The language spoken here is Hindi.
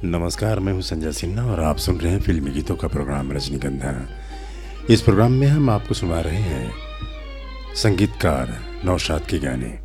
नमस्कार, मैं हूं संजय सिन्हा और आप सुन रहे हैं फिल्मी गीतों का प्रोग्राम रजनीगंधा। इस प्रोग्राम में हम आपको सुना रहे हैं संगीतकार नौशाद के गाने।